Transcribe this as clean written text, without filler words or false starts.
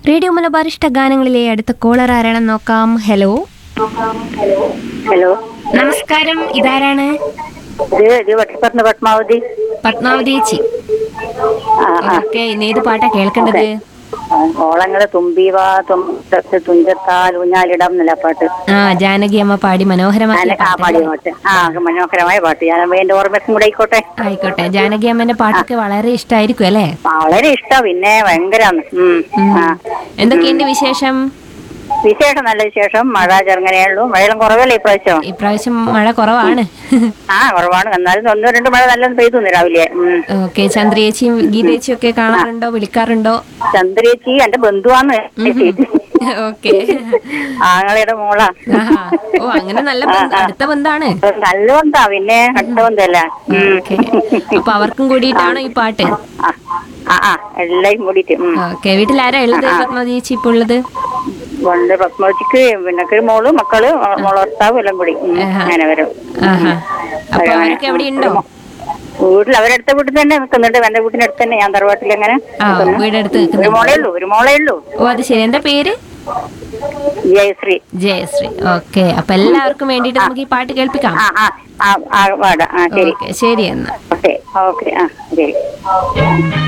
Radio Malabar ഇഷ്ട ഗാനങ്ങളിലെ അടുത്ത collar ആരാണെന്ന് നോക്കാം. ഹലോ ഹലോ, നമസ്കാരം, ഇതാരാണ്? ഇത് വട്ടപ്പറന്ന് പത്മാവതി. പത്മാവതി ചേച്ചി. ആ ആ ഓക്കെ, ഇന്ന് ഏത് പാട്ടാ കേൾക്കേണ്ടത്? ഓളങ്ങള് തുമ്പീവാ തുഞ്ചത്താൽ ഊഞ്ഞാലിടാം എന്നല്ല പാട്ട്. ആ, ജാനകി അമ്മ പാടി മനോഹരമായ പാടിയ പാട്ട്. മനോഹരമായ പാട്ട്. ഞാൻ എന്റെ ഓർമ്മയ്ക്കും കൂടെ ആയിക്കോട്ടെ. ആയിക്കോട്ടെ. ജാനകി അമ്മന്റെ പാട്ടൊക്കെ വളരെ ഇഷ്ടമായിരിക്കും അല്ലേ? വളരെ ഇഷ്ടാ, പിന്നെ ഭയങ്കരാണ്. എന്തൊക്കെയുണ്ട് വിശേഷം? വിശേഷം നല്ല വിശേഷം. മഴ ചെറുങ്ങനെയുള്ളൂ. മഴയെല്ലാം കുറവല്ലേ ഇപ്രാവശ്യം? ഇപ്രാവശ്യം മഴ കുറവാണ്. കുറവാണ്. എന്നാലും ഒന്നോ രണ്ടു മഴ നല്ലത് പെയ്തു രാവിലെ. ഓക്കെ. ചന്ദ്രേച്ചിയും ഗീതേച്ചിയും ഒക്കെ കാണാറുണ്ടോ, വിളിക്കാറുണ്ടോ? ചന്ദ്രേച്ചി എന്റെ ബന്ധുവാന്ന്. ഓക്കെ. ആങ്ങളുടെ മോളാ. ഓ, അങ്ങനെ നല്ല അടുത്ത ബന്ധാണ്. നല്ല ബന്ധാ, പിന്നെ അടുത്ത ബന്ധല്ല. അപ്പൊ അവർക്കും കൂടിയിട്ടാണോ ഈ പാട്ട്? എല്ലാരും കൂടിട്ട്. ഓക്കെ. വീട്ടിലാരാ ഉള്ളത് പത്മാവതി ചേച്ചി ഇപ്പൊ ഉള്ളത്? പത്മാവതിക്ക് പിന്നെ മോള്, മക്കള്, മോള് ഭർത്താവ് എല്ലാം കൂടി അങ്ങനെ വരും. അപ്പൊ അവരൊക്കെ എവിടെ ഉണ്ടോ? വീട്ടിൽ അവരടുത്ത വീട്ടിൽ തന്നെ നിൽക്കുന്നുണ്ട്. എന്റെ വീട്ടിനടുത്ത് തന്നെ. ഞാൻ തറവാട്ടിൽ അങ്ങനെ വീടെടുത്ത് ഒരു മോളേ ഉള്ളൂ. ഓ, അത് ശരി. എന്താ പേര്? ജയശ്രീ. ജയശ്രീ. ഓക്കെ. അപ്പൊ എല്ലാവർക്കും വേണ്ടിട്ട് നമുക്ക് ഈ പാട്ട് കേൾപ്പിക്കാം. പാടാം. ശരി. ശരി എന്നാ. ഓക്കെ. ശരി.